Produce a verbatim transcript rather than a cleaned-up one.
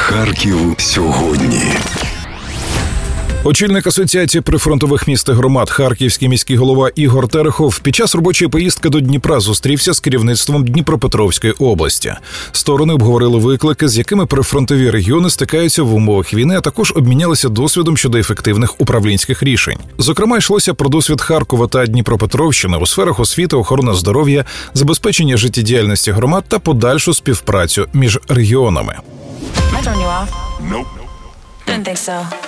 Харків сьогодні. Очільник Асоціації прифронтових міст і громад, харківський міський голова Ігор Терехов під час робочої поїздки до Дніпра зустрівся з керівництвом Дніпропетровської області. Сторони обговорили виклики, з якими прифронтові регіони стикаються в умовах війни, а також обмінялися досвідом щодо ефективних управлінських рішень. Зокрема, йшлося про досвід Харкова та Дніпропетровщини у сферах освіти, охорони здоров'я, забезпечення життєдіяльності громад та подальшу співпрацю між регіонами. I turn you off? Nope. Didn't think so.